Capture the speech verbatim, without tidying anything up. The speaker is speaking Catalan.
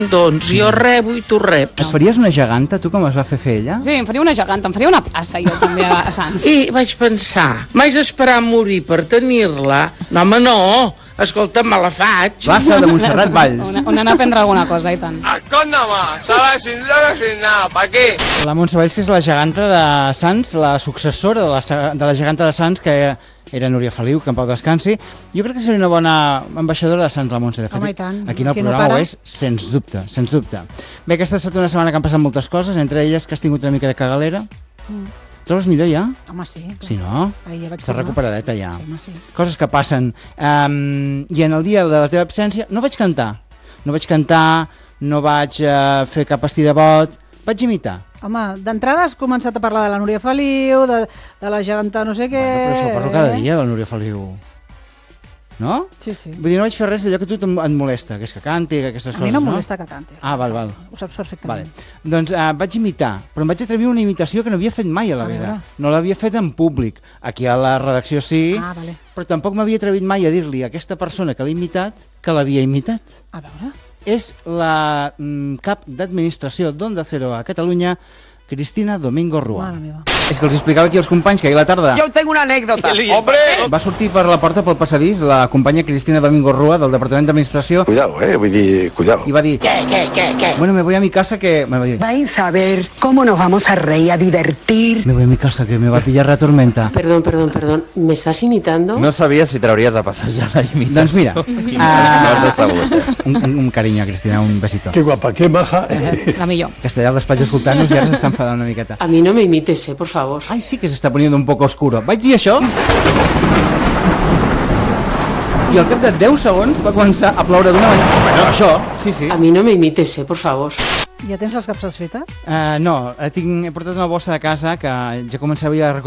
Doncs jo rebo i tu reps. Et faries una geganta, tu, com es va fer fer ella? Sí, em faria una geganta, em faria una passa jo també a Sants. I vaig pensar, m'haig d'esperar a morir per tenir-la? No, home, no. Escolta, me la faig. Bassa de Montserrat Valls. On, on anar a prendre alguna cosa, i tant. Escóndame, ¿sabes? Sin droga, sin nada, ¿pa' qué? La Montse Valls, que és la geganta de Sants, la successora de la, de la geganta de Sants, que era Núria Feliu, que en pau descansi. Jo crec que seria una bona ambaixadora de Sants, la Montse. De fet, Home, i tant. aquí en el Que no programa para. ho és, sens dubte, sens dubte. Bé, aquesta ha estat una setmana que han passat moltes coses, entre elles que has tingut una mica de cagalera. Mm. Trobes millor ja? Home, sí. Clar. Sí, no? Ahir ja vaig Estàs tornar. recuperadeta ja. Sí, home, sí. Coses que passen. Um, I en el dia de la teva absència no vaig cantar. No vaig cantar, no vaig uh, fer cap estirabot, vaig imitar. Home, d'entrada has començat a parlar de la Núria Feliu, de, de la geganta no sé què... Bueno, però això ho parlo cada dia de la Núria Feliu. No? Sí, sí. Vull dir, no vaig fer res d'allò que a tu et et molesta, que és que canti, que aquestes A coses, mi no em no? molesta que canti. Ah, val, val. Ho saps Vale. perfectament. Doncs uh, vaig imitar, però em vaig atrevir a una imitació que no havia fet mai a la A vida. veure. No l'havia fet en públic. Aquí a la redacció sí, Ah, vale. però tampoc m'havia atrevit mai a dir-li a aquesta persona que l'ha imitat que l'havia imitat. A veure... És la mm, cap d'administració d'Onda Cero a Catalunya, Cristina Domingo Rua. Mare meva. És que els explicava aquí als companys que ahir a la tarda Yo tengo una anécdota. ¡Hombre! va sortir per la porta, pel passadís, la companya Cristina Domingo Rua del Departament d'Administració Cuidado, eh, vull dir, cuidado. i va dir, ¿qué, qué, qué, qué? Bueno, me voy a mi casa que... Me va dir, Vais a ver cómo nos vamos a reír, a divertir. me voy a mi casa que me va a pillar la tormenta. Perdón, perdón, perdón. ¿Me estás imitando? No sabia si trauries a passar ja la imitació. Doncs mira, No has de uh, salut, eh? un, un, un carinyo, Cristina, un besito. Qué guapa, qué maja. La millor. Que està allà al despatx escoltant-nos i ara s'està enfadant una miqueta. A mí no me imites, eh, por favor. Ai, sí que s'està poniendo un poco oscuro. Vaig dir això i al cap de deu segons va començar a ploure d'una manera... Bueno, això, sí, sí. A mí no me imites, eh, por favor. Ja tens les capses fetes? Uh, no, tinc, he portat una bossa de casa que ja començava a recollir